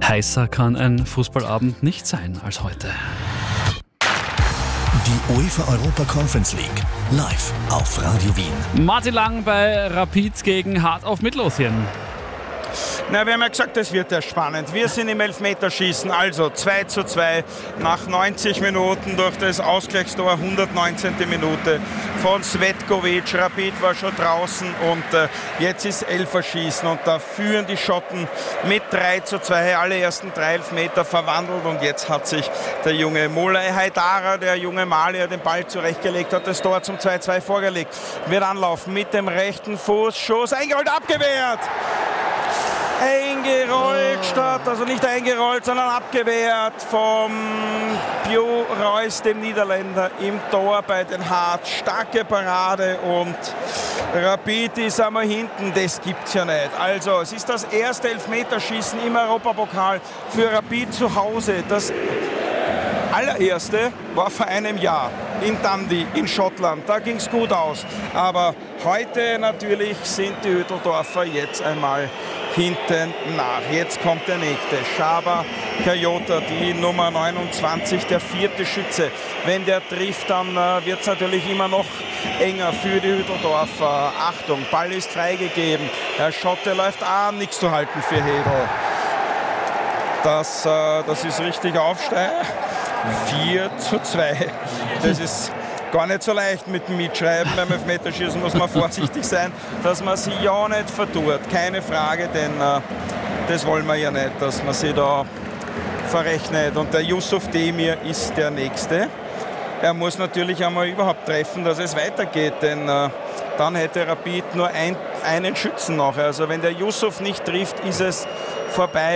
Heißer kann ein Fußballabend nicht sein als heute. Die UEFA Europa Conference League live auf Radio Wien. Martin Lang bei Rapid gegen Heart of Midlothian. Na, wir haben ja gesagt, es wird ja spannend. Wir sind im Elfmeterschießen, also 2:2 nach 90 Minuten durch das Ausgleichstor, 119. Minute von Svetkovic. Rapid war schon draußen und jetzt ist Elferschießen und da führen die Schotten mit 3:2. Alle ersten 3 Elfmeter verwandelt und jetzt hat sich der junge Molay Haidara, der junge Malier, den Ball zurechtgelegt, hat das Tor zum 2:2 vorgelegt. Wird anlaufen mit dem rechten Fuß, Schuss, eingerollt, abgewehrt! Eingerollt statt, also nicht eingerollt, sondern abgewehrt vom Pio Reus, dem Niederländer, im Tor bei den Heart. Starke Parade und Rapid ist einmal hinten, das gibt's ja nicht. Also es ist das erste Elfmeterschießen im Europapokal für Rapid zu Hause. Das allererste war vor einem Jahr in Dundee in Schottland. Da ging es gut aus. Aber heute natürlich sind die Hütteldorfer jetzt einmal hinten nach. Jetzt kommt der nächste. Shaba Kayota, die Nummer 29, der 4. Schütze. Wenn der trifft, dann wird es natürlich immer noch enger für die Hütteldorfer. Achtung, Ball ist freigegeben. Der Schotte läuft an, nichts zu halten für Hedel. Das ist richtig Aufsteiger. 4:2. Das ist gar nicht so leicht mit dem Mitschreiben. Beim Elfmeterschießen muss man vorsichtig sein, dass man sich ja nicht vertut. Keine Frage, denn das wollen wir ja nicht, dass man sich da verrechnet. Und der Yusuf Demir ist der Nächste. Er muss natürlich einmal überhaupt treffen, dass es weitergeht, denn dann hätte Rapid nur einen Schützen noch. Also wenn der Yusuf nicht trifft, ist es vorbei.